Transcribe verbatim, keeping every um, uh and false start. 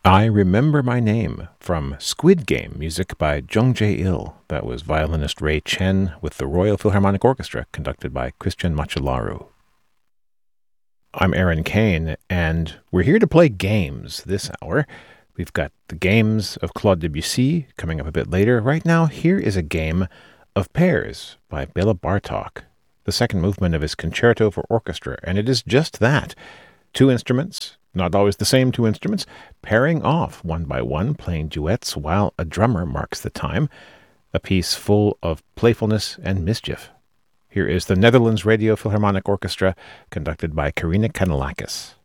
I Remember My Name from Squid Game, music by Jung Jae-il. That was violinist Ray Chen with the Royal Philharmonic Orchestra, conducted by Christian Machelaru. I'm Aaron Kane, and we're here to play games this hour. We've got the games of Claude Debussy coming up a bit later. Right now, here is a game of pairs by Bela Bartok, the second movement of his Concerto for Orchestra, and it is just that. Two instruments, not always the same two instruments, pairing off one by one, playing duets while a drummer marks the time. A piece full of playfulness and mischief. Here is the Netherlands Radio Philharmonic Orchestra, conducted by Karina Kanellakis.